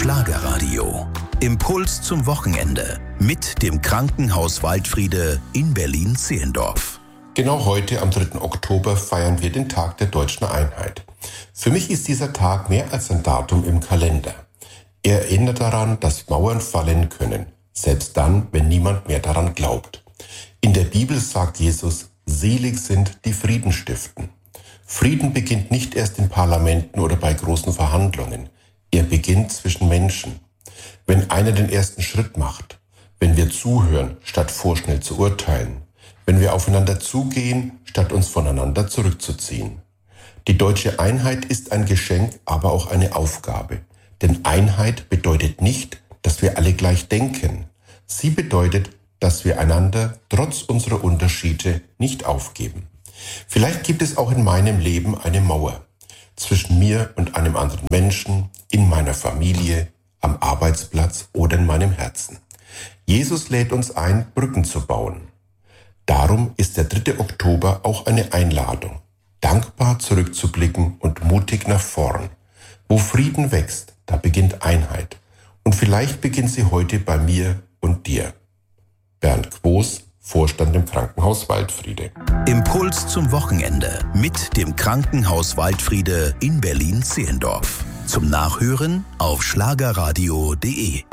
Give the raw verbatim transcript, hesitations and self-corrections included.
Schlagerradio. Impuls zum Wochenende mit dem Krankenhaus Waldfriede in Berlin-Zehlendorf. Genau heute, am dritten Oktober, feiern wir den Tag der Deutschen Einheit. Für mich ist dieser Tag mehr als ein Datum im Kalender. Er erinnert daran, dass Mauern fallen können, selbst dann, wenn niemand mehr daran glaubt. In der Bibel sagt Jesus, selig sind die Frieden stiften. Frieden beginnt nicht erst in Parlamenten oder bei großen Verhandlungen. Er beginnt zwischen Menschen. Wenn einer den ersten Schritt macht, wenn wir zuhören, statt vorschnell zu urteilen, wenn wir aufeinander zugehen, statt uns voneinander zurückzuziehen. Die deutsche Einheit ist ein Geschenk, aber auch eine Aufgabe. Denn Einheit bedeutet nicht, dass wir alle gleich denken. Sie bedeutet, dass wir einander trotz unserer Unterschiede nicht aufgeben. Vielleicht gibt es auch in meinem Leben eine Mauer zwischen mir und einem anderen Menschen, in meiner Familie, am Arbeitsplatz oder in meinem Herzen. Jesus lädt uns ein, Brücken zu bauen. Darum ist der dritte Oktober auch eine Einladung, dankbar zurückzublicken und mutig nach vorn. Wo Frieden wächst, da beginnt Einheit. Und vielleicht beginnt sie heute bei mir und dir. Bernd Quos, Vorstand im Krankenhaus Waldfriede. Impuls zum Wochenende mit dem Krankenhaus Waldfriede in Berlin-Zehlendorf. Zum Nachhören auf schlagerradio punkt de.